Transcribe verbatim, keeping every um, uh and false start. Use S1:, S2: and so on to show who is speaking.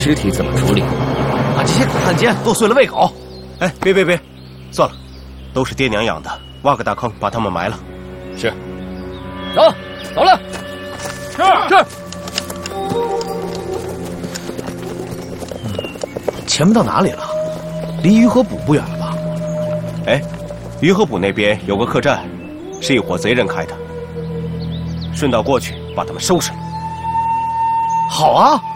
S1: 尸体怎么处理？把这些狗汉奸剁碎了喂狗。
S2: 哎，别别别，算了，都是爹娘养的，挖个大坑把他们埋了。
S1: 是。走，走了。
S3: 是
S1: 是。
S4: 前面到哪里了？离鱼河堡不远了吧？
S2: 哎，鱼河堡那边有个客栈，是一伙贼人开的，顺道过去把他们收拾了。
S4: 好啊。